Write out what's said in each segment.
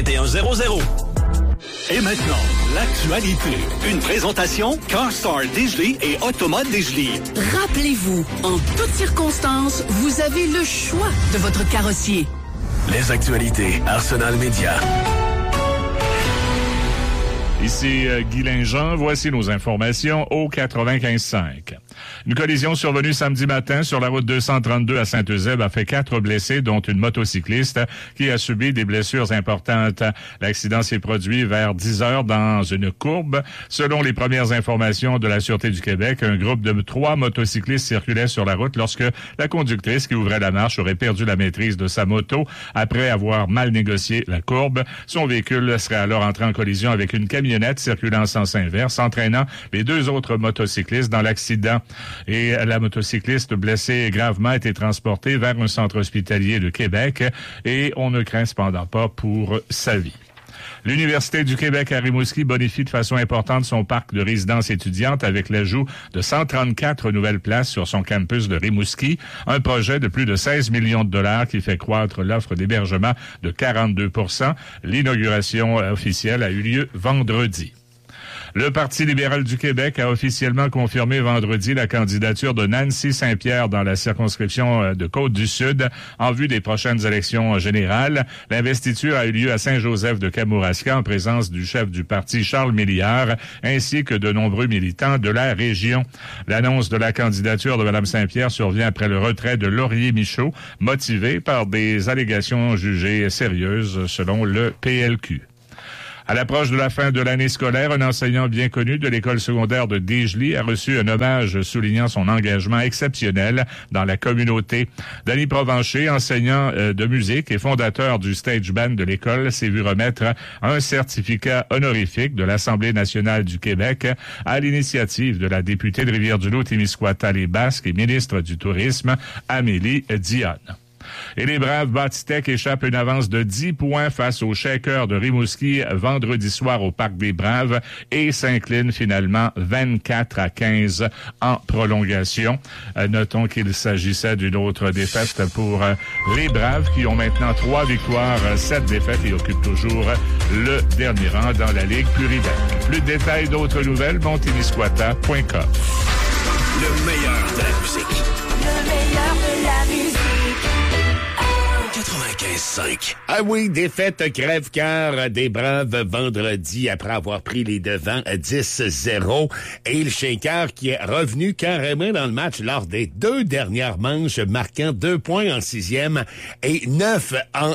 2100. Et maintenant, l'actualité. Une présentation CarStar Dégelé et Automote Dégelé. Rappelez-vous, en toutes circonstances, vous avez le choix de votre carrossier. Les actualités Arsenal Média. Ici Guy Linjean, voici nos informations au 95.5. Une collision survenue samedi matin sur la route 232 à Saint-Eusèbe a fait 4 blessés, dont une motocycliste qui a subi des blessures importantes. L'accident s'est produit vers 10 heures dans une courbe. Selon les premières informations de la Sûreté du Québec, un groupe de 3 motocyclistes circulait sur la route lorsque la conductrice qui ouvrait la marche aurait perdu la maîtrise de sa moto après avoir mal négocié la courbe. Son véhicule serait alors entré en collision avec une camionnette circulant en sens inverse, entraînant les 2 autres motocyclistes dans l'accident. Et la motocycliste blessée gravement a été transportée vers un centre hospitalier de Québec et on ne craint cependant pas pour sa vie. L'Université du Québec à Rimouski bonifie de façon importante son parc de résidences étudiantes avec l'ajout de 134 nouvelles places sur son campus de Rimouski, un projet de plus de 16 millions de dollars qui fait croître l'offre d'hébergement de 42%. L'inauguration officielle a eu lieu vendredi. Le Parti libéral du Québec a officiellement confirmé vendredi la candidature de Nancy Saint-Pierre dans la circonscription de Côte-du-Sud en vue des prochaines élections générales. L'investiture a eu lieu à Saint-Joseph de Kamouraska en présence du chef du parti Charles Milliard ainsi que de nombreux militants de la région. L'annonce de la candidature de Mme Saint-Pierre survient après le retrait de Laurier Michaud, motivé par des allégations jugées sérieuses selon le PLQ. À l'approche de la fin de l'année scolaire, un enseignant bien connu de l'école secondaire de Dégelé a reçu un hommage soulignant son engagement exceptionnel dans la communauté. Danny Provencher, enseignant de musique et fondateur du stage band de l'école, s'est vu remettre un certificat honorifique de l'Assemblée nationale du Québec à l'initiative de la députée de Rivière-du-Loup-Témiscouata-les-Basques et ministre du Tourisme, Amélie Dionne. Et les Braves Bâtitech échappent une avance de 10 points face aux Shakers de Rimouski vendredi soir au Parc des Braves et s'inclinent finalement 24-15 en prolongation. Notons qu'il s'agissait d'une autre défaite pour les Braves qui ont maintenant 3 victoires, 7 défaites et occupent toujours le dernier rang dans la Ligue plurielle. Plus de détails, d'autres nouvelles, montémiscouata.com. Le meilleur de la musique. Le meilleur de la musique. 95.5. Ah oui, défaite crève-cœur des Braves vendredi après avoir pris les devants 10-0. Et le Shaker qui est revenu carrément dans le match lors des 2 dernières manches, marquant 2 points en 6e et 9 en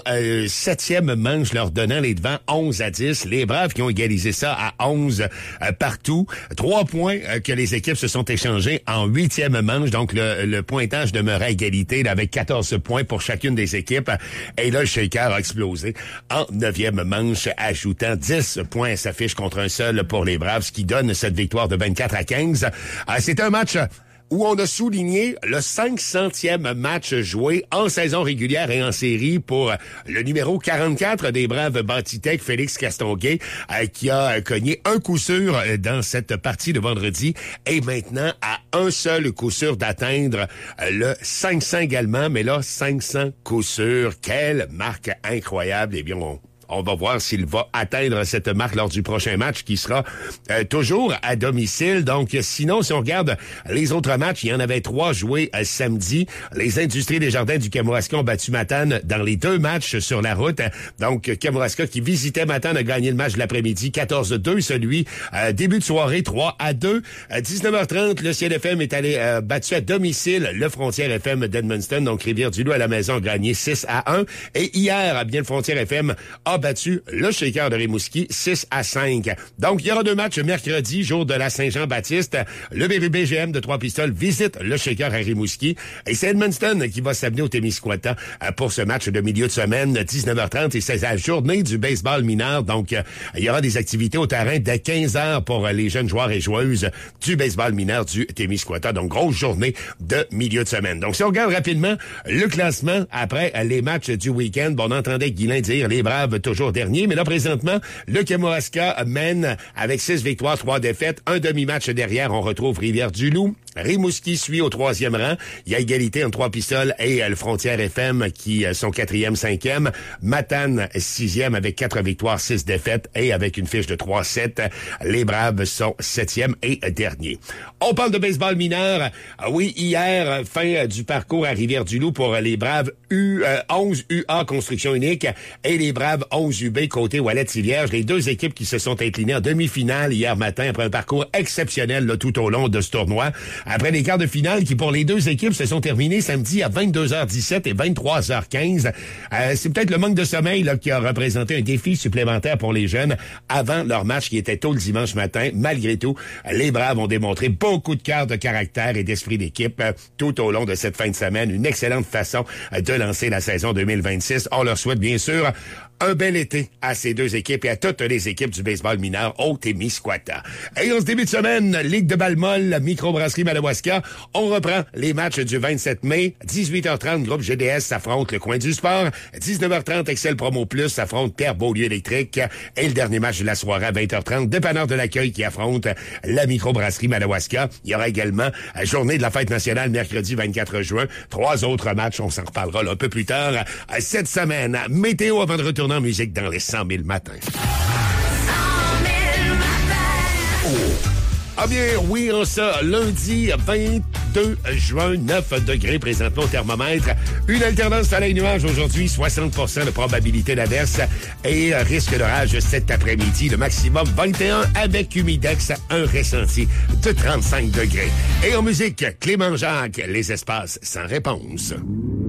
7e manche, leur donnant les devants 11-10. Les Braves qui ont égalisé ça à 11 partout. 3 points que les équipes se sont échangés en 8e manche. Donc le pointage demeurait à égalité là, avec 14 points pour chacune des équipes. Et là, le Shaker a explosé en 9e manche, ajoutant 10 points à sa fiche contre un seul pour les Braves, ce qui donne cette victoire de 24-15. C'est un match où on a souligné le 500e match joué en saison régulière et en série pour le numéro 44 des Braves Bâtitech, Félix Castonguay, qui a cogné un coup sûr dans cette partie de vendredi et maintenant à un seul coup sûr d'atteindre le 500 également, mais là, 500 coups sûrs. Quelle marque incroyable! Eh bien, on va voir s'il va atteindre cette marque lors du prochain match qui sera toujours à domicile. Donc, sinon, si on regarde les autres matchs, il y en avait 3 joués samedi. Les Industries des Jardins du Kamouraska ont battu Matane dans les 2 matchs sur la route. Donc, Kamouraska qui visitait Matane a gagné le match de l'après-midi 14-2. Celui début de soirée 3-2. À 19h30, le Ciel FM est allé battu à domicile le Frontière FM d'Edmundston. Donc, Rivière-du-Loup à la maison a gagné 6-1. Et hier, bien le Frontière FM a battu le Shaker de Rimouski 6-5. Donc, il y aura 2 matchs mercredi, jour de la Saint-Jean-Baptiste. Le BVBGM de Trois-Pistoles visite le Shaker à Rimouski. Et c'est Edmundston qui va s'amener au Témiscouata pour ce match de milieu de semaine, 19h30. Et c'est la journée du baseball mineur. Donc, il y aura des activités au terrain dès 15h pour les jeunes joueurs et joueuses du baseball mineur du Témiscouata. Donc, grosse journée de milieu de semaine. Donc, si on regarde rapidement le classement après les matchs du week-end, bon, on entendait Guilain dire les Braves toujours dernier, mais là, présentement, le Kamouraska mène avec 6 victoires, 3 défaites, un demi-match derrière. On retrouve Rivière-du-Loup, Rimouski suit au 3e rang. Il y a égalité entre Trois-Pistoles et le Frontière FM qui sont 4e, 5e. Matane 6e avec 4 victoires, 6 défaites et avec une fiche de 3-7. Les Braves sont 7e et dernier. On parle de baseball mineur. Oui, hier, fin du parcours à Rivière-du-Loup pour les Braves 11 UA Construction Unique et les Braves 11 UB côté Ouellette-Tivierge. Les deux équipes qui se sont inclinées en demi-finale hier matin après un parcours exceptionnel là, tout au long de ce tournoi. Après les quarts de finale qui, pour les deux équipes, se sont terminés samedi à 22h17 et 23h15. C'est peut-être le manque de sommeil là, qui a représenté un défi supplémentaire pour les jeunes avant leur match qui était tôt le dimanche matin. Malgré tout, les Braves ont démontré beaucoup de cœur, de caractère et d'esprit d'équipe tout au long de cette fin de semaine. Une excellente façon de lancer la saison 2026. On leur souhaite bien sûr un bel été à ces deux équipes et à toutes les équipes du baseball mineur Haute-Témiscouata. Et en ce début de semaine, Ligue de balle molle, Microbrasserie Madawaska, on reprend les matchs du 27 mai. 18h30, groupe GDS s'affronte le Coin du Sport. 19h30, Excel Promo Plus s'affronte Pierre Beaulieu Électrique. Et le dernier match de la soirée à 20h30, Dépanneur de l'accueil qui affronte la Microbrasserie Madawaska. Il y aura également journée de la fête nationale mercredi 24 juin. 3 autres matchs, on s'en reparlera là, un peu plus tard cette semaine. Météo avant de retourner en musique dans les 100 000 matins. 100 000 matins. Ah bien, oui, on ça, lundi 22 juin, 9 degrés présentement au thermomètre. Une alternance soleil-nuage aujourd'hui, 60% de probabilité d'averse et risque d'orage cet après-midi. Le maximum 21 avec humidex, un ressenti de 35 degrés. Et en musique, Clément Jacques, les espaces sans réponse.